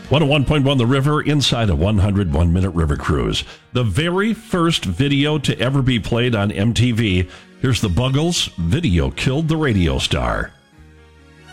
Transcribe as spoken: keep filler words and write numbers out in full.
one oh one point one The River, inside a one hundred one minute river cruise. The very first video to ever be played on M T V. Here's the Buggles. Video killed the radio star.